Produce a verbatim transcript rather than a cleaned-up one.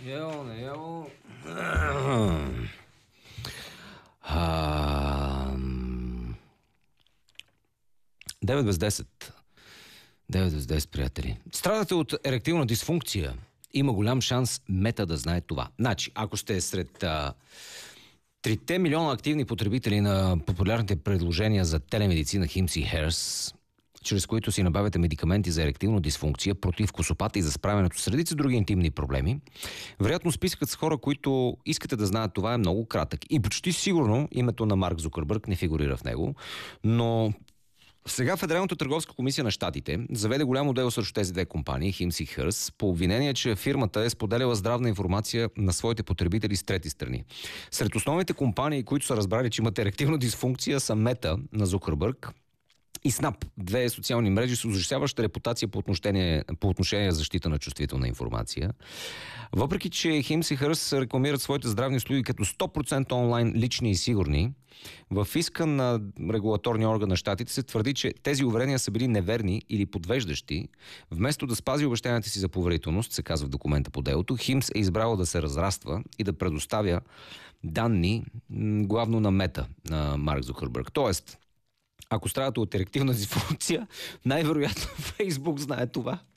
Ево, не ево. девет без десет. девет без десет, приятели. Страдате от еректилна дисфункция. Има голям шанс Мета да знае това. Значи, ако сте сред а, трите милиона активни потребители на популярните предложения за телемедицина Hims и Hers, чрез които си набавяте медикаменти за еректилна дисфункция, против косопата и за справянето с редица други интимни проблеми, вероятно списъкът с хора, които искате да знаят това, е много кратък. И почти сигурно името на Марк Зукърбърг не фигурира в него, но сега Федералната търговска комисия на щатите заведе голямо дело срещу тези две компании, Hims и Hers, по обвинение, че фирмата е споделяла здравна информация на своите потребители с трети страни. Сред основните компании, които са разбрали, че имат еректилна дисфункция, са Мета на Зукърбърг и Snap, две социални мрежи с ужасяваща репутация по отношение, по отношение за защита на чувствителна информация. Въпреки че Hims и Hers рекламират своите здравни услуги като сто процента онлайн, лични и сигурни, в иска на регулаторния орган на щатите се твърди, че тези уверения са били неверни или подвеждащи. Вместо да спази обещанията си за поверителност, се казва в документа по делото, Hims е избрала да се разраства и да предоставя данни главно на Мета, на Марк Зукърбърг. Тоест, ако страдате от ерективна дисфункция, най-вероятно Фейсбук знае това.